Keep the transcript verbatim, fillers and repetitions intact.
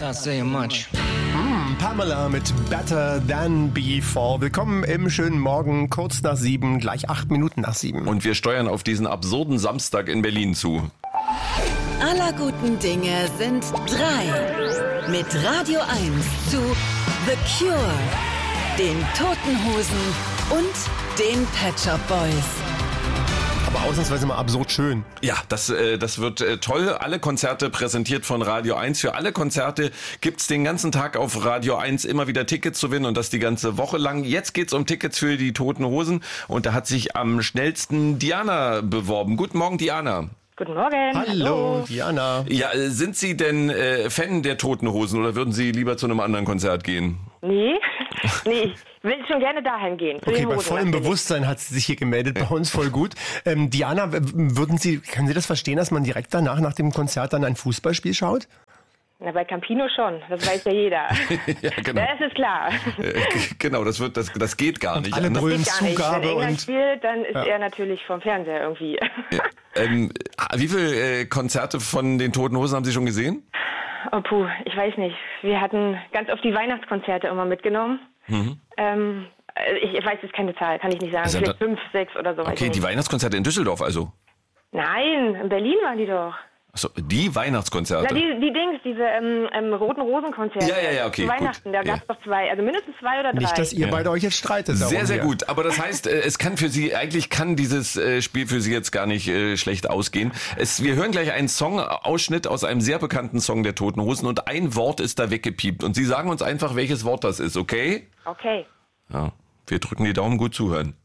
Not saying much. Mm, Pamela mit Better Than Before. Willkommen im schönen Morgen, kurz nach sieben, gleich acht Minuten nach sieben. Und wir steuern auf diesen absurden Samstag in Berlin zu. Aller guten Dinge sind drei. Mit Radio eins zu The Cure, den Toten Hosen und den Pet Shop Boys. Aber ausnahmsweise mal absurd schön. Ja, das, äh, das wird äh, toll. Alle Konzerte präsentiert von Radio eins. Für alle Konzerte gibt's den ganzen Tag auf Radio eins immer wieder Tickets zu gewinnen und das die ganze Woche lang. Jetzt geht's um Tickets für die Toten Hosen und da hat sich am schnellsten Diana beworben. Guten Morgen, Diana. Guten Morgen. Hallo, Hallo. Diana. Ja, äh, sind Sie denn äh, Fan der Toten Hosen oder würden Sie lieber zu einem anderen Konzert gehen? Nee, nee, ich will schon gerne dahin gehen. Zu Okay, den bei Hosen vollem natürlich. Bewusstsein hat sie sich hier gemeldet, bei uns voll gut. Ähm, Diana, w- würden Sie, können Sie das verstehen, dass man direkt danach, nach dem Konzert dann ein Fußballspiel schaut? Na, bei Campino schon, das weiß ja jeder. Ja, genau. Das ist klar. Äh, genau, das wird, das, das geht gar nicht. alle anders. brüllen Geht gar nicht. Wenn Zugabe England und... spielt, dann ist Ja. er natürlich vom Fernseher irgendwie. Ähm, wie viele äh, Konzerte von den Toten Hosen haben Sie schon gesehen? Oh puh, ich weiß nicht. Wir hatten ganz oft die Weihnachtskonzerte immer mitgenommen. Mhm. Ähm, ich, ich weiß jetzt keine Zahl, kann ich nicht sagen. Also Vielleicht da- fünf, sechs oder so. weiß Okay, ich die nicht. Weihnachtskonzerte in Düsseldorf also. Nein, in Berlin waren die doch. Achso, die Weihnachtskonzerte. Na, die, die Dings, diese ähm, ähm, roten Rosenkonzerte. Ja, ja, ja, okay, Zu Weihnachten, gut. da gab es Ja. doch zwei, also mindestens zwei oder drei. Nicht, dass ihr beide euch jetzt streitet. darum Sehr, sehr hier. gut. Aber das heißt, äh, es kann für Sie, eigentlich kann dieses äh, Spiel für Sie jetzt gar nicht äh, schlecht ausgehen. Es, wir hören gleich einen Song-Ausschnitt aus einem sehr bekannten Song der Toten Hosen und ein Wort ist da weggepiept. Und Sie sagen uns einfach, welches Wort das ist, okay? Okay. Ja, wir drücken die Daumen, gut zuhören.